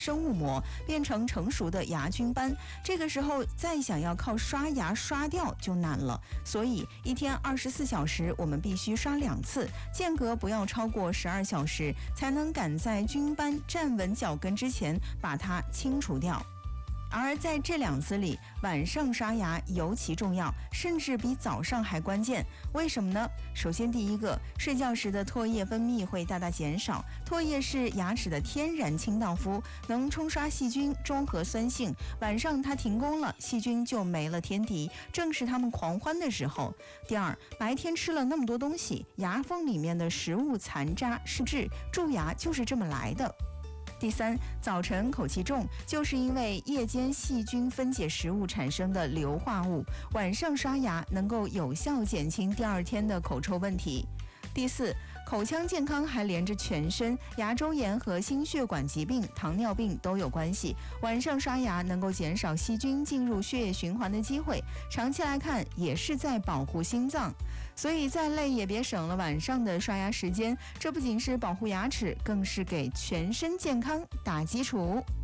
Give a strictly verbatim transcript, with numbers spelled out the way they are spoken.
生物膜变成成熟的牙菌斑，这个时候再想要靠刷牙刷掉就难了。所以一天二十四小时，我们必须刷两次，间隔不要超过十二小时，才能赶在菌斑站稳脚跟之前把它清除掉。而在这两次里，晚上刷牙尤其重要，甚至比早上还关键。为什么呢？首先，第一个，睡觉时的唾液分泌会大大减少。唾液是牙齿的天然清道夫，能冲刷细菌、中和酸性。晚上它停工了，细菌就没了天敌，正是它们狂欢的时候。第二，白天吃了那么多东西，牙缝里面的食物残渣是痣，蛀牙就是这么来的。第三，早晨口气重，就是因为夜间细菌分解食物产生的硫化物，晚上刷牙能够有效减轻第二天的口臭问题。第四，口腔健康还连着全身，牙周炎和心血管疾病、糖尿病都有关系。晚上刷牙能够减少细菌进入血液循环的机会，长期来看也是在保护心脏。所以再累也别省了晚上的刷牙时间，这不仅是保护牙齿，更是给全身健康打基础。